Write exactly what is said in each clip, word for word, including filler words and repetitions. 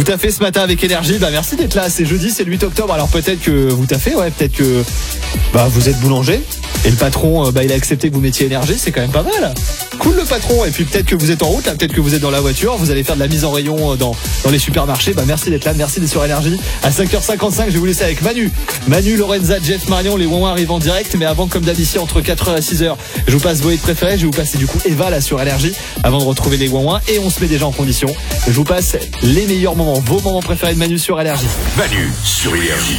Vous taffez ce matin avec énergie, bah merci d'être là, c'est jeudi, c'est le huit octobre, alors peut-être que vous taffez, ouais, peut-être que bah vous êtes boulanger et le patron bah il a accepté que vous mettiez énergie, c'est quand même pas mal. Cool le patron, et puis peut-être que vous êtes en route, là, peut-être que vous êtes dans la voiture, vous allez faire de la mise en rayon dans, dans les supermarchés, bah merci d'être là, merci d'être sur énergie. À cinq heures cinquante-cinq, je vais vous laisser avec Manu. Manu, Lorenza, Jeff, Marion, les ouin arrivent en direct, mais avant, comme d'habitude, entre quatre heures et six heures, je vous passe vos hits préférés, je vais vous passer du coup Eva là sur énergie, avant de retrouver les ouin et on se met déjà en condition. Je vous passe les meilleurs moments, vos moments préférés de Manu sur énergie. Manu sur énergie.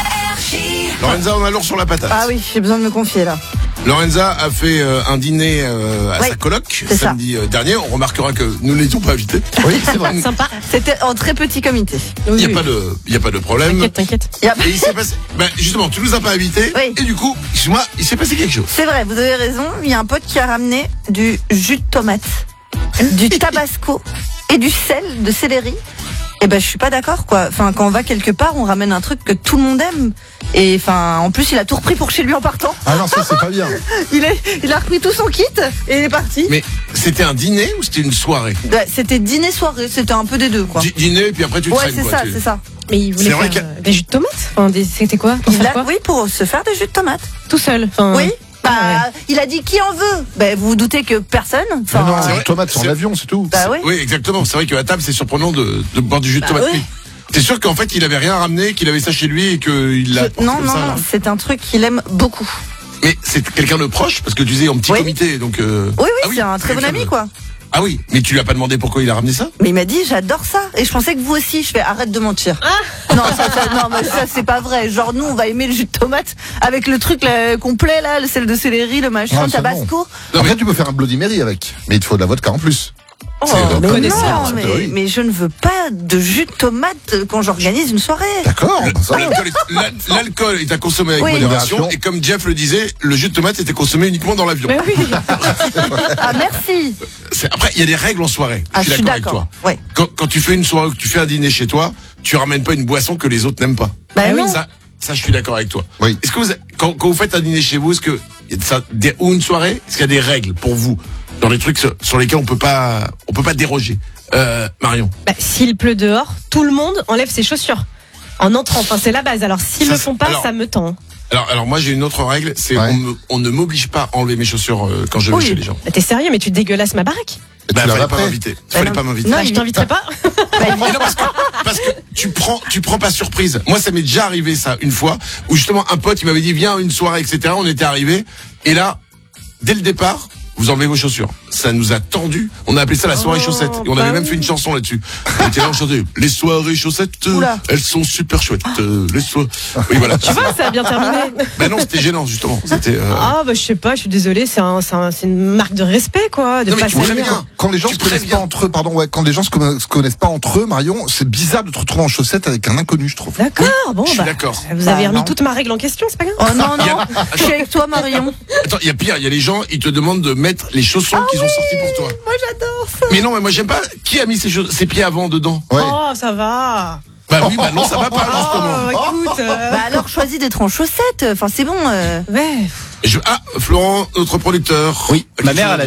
Lorenza, on a lourd sur la patate. Ah oui, j'ai besoin de me confier là. Lorenza a fait euh, un dîner euh, à oui, sa coloc c'est samedi euh, dernier. On remarquera que nous ne l'étions pas invités. Oui, c'est vrai. Sympa. C'était en très petit comité. Il n'y a, pas de- il y a pas de problème. T'inquiète, t'inquiète. Il y a- Et il s'est passé. Ben, justement, tu nous as pas invités. Oui. Et du coup, excuse-moi, il s'est passé quelque chose. C'est vrai, vous avez raison. Il y a un pote qui a ramené du jus de tomate, du tabasco et du sel de céleri. Et ben je suis pas d'accord quoi. Enfin quand on va quelque part, on ramène un truc que tout le monde aime. Et enfin en plus il a tout repris pour chez lui en partant. Ah non, ça c'est pas bien. Il est, il a repris tout son kit et il est parti. Mais c'était un dîner ou c'était une soirée? Ouais, c'était dîner soirée, c'était un peu des deux quoi. Di- Dîner, et puis après tu Ouais traînes. c'est quoi, ça, tu- c'est ça. Mais il voulait C'est vrai faire que- euh, des jus de tomates. Enfin, des- c'était quoi Pour Il faire a, quoi oui pour se faire des jus de tomate. Tout seul. Enfin, Oui. Bah, Ah il a dit qui en veut. Ben vous vous doutez que personne. Enfin, Mais non, c'est une vrai, tomate sur c'est- l'avion, c'est tout. bah oui. Oui, exactement. C'est vrai qu'à table, c'est surprenant de, de boire du jus de tomate. oui. Mais T'es sûr qu'en fait, il avait rien ramené, qu'il avait ça chez lui et qu'il l'a. Je- non comme non ça, non, là c'est un truc qu'il aime beaucoup. Mais c'est quelqu'un de proche, parce que tu disais en petit Oui. comité, donc. euh, Oui oui, ah c'est un très bon quelqu'un ami de- quoi. Ah oui, mais tu lui as pas demandé pourquoi il a ramené ça? Mais il m'a dit j'adore ça et je pensais que vous aussi. Je fais arrête de mentir. Non ça, ça- non mais ça c'est pas vrai. Genre nous on va aimer le jus de tomate avec le truc là, complet là, le sel de céleri, le machin, Ah, le ça, tabasco. Non, Après, mais- tu peux faire un Bloody Mary avec, mais il te faut de la vodka en plus. Oh, C'est mais connaisseur, non, c'est mais, théorie. mais je ne veux pas de jus de tomate quand j'organise une soirée. D'accord, ça va. L'alcool est, l'al- l'alcool est à consommer avec Oui. modération. Modération. Et comme Jeff le disait, le jus de tomate était consommé uniquement dans l'avion. Mais oui. Ah merci. C'est- Après, il y a des règles en soirée. Ah je je suis suis d'accord avec d'accord. toi. Ouais. Quand, quand tu fais une soirée, que tu fais un dîner chez toi, tu ramènes pas une boisson que les autres n'aiment pas. Bah Ah oui, non. Ça, ça, je suis d'accord avec toi. Oui. Est-ce que vous, quand, quand vous faites un dîner chez vous, est-ce que il y a de ça, des, ou une soirée, est-ce qu'il y a des règles pour vous dans les trucs sur, sur lesquels on peut pas, on peut pas déroger? Euh, Marion. Bah, s'il pleut dehors, tout le monde enlève ses chaussures en entrant. Enfin, c'est la base. Alors, s'ils Ça, le font pas, alors- ça me tend. Alors, alors moi j'ai une autre règle, c'est Ouais. on, me- on ne m'oblige pas à enlever mes chaussures euh, quand je vais Oui. chez les gens. Bah, t'es sérieux, mais tu dégueulasses ma baraque. Et Bah, tu fallait l'as pas après. m'inviter. Bah, Fallait non. pas m'inviter. Non, Ah, je il- t'inviterai pas. Mais non, parce que, parce que tu prends, tu prends pas surprise. Moi, ça m'est déjà arrivé ça une fois où justement un pote il m'avait dit viens à une soirée et cetera. On était arrivé et là, dès le départ, vous enlevez vos chaussures. Ça nous a tendu. On a appelé ça la soirée Oh, chaussettes et on bah avait même oui. fait une chanson là-dessus. On était là, on chantait les soirées chaussettes. euh, Oula. elles sont super chouettes. euh, les soirées. Oui voilà. Tu vois, ça a bien terminé. Ben non, c'était gênant justement. C'était. euh, Ah, bah, je sais pas, je suis désolée, c'est un, c'est un- c'est une marque de respect, quoi, de Non, mais pas tu vois salir. bien. Quand les gens Tu se connaissent préviens. pas entre eux, pardon, ouais, quand les gens se conna- se connaissent pas entre eux, Marion, c'est bizarre de te retrouver en chaussettes avec un inconnu, je trouve. D'accord, bon, je suis bah, d'accord. vous avez Bah, remis non. toute ma règle en question, c'est pas grave. Oh non Il y a- non. Je suis avec toi Marion. Attends, il y a pire. Il y a les gens, ils te demandent de mettre les chaussons qu'ils ont sortis pour toi. Moi j'adore ça. Mais non, mais moi j'aime pas. Qui a mis ses, chauss- ses pieds avant dedans? Ouais. Oh, ça va. Bah oui, bah non, ça va pas justement. Oh, écoute. euh, Bah alors choisis d'être en chaussettes. Enfin c'est bon. euh. Ouais. Je- Ah, Florent, notre producteur. Oui, ma mère, elle a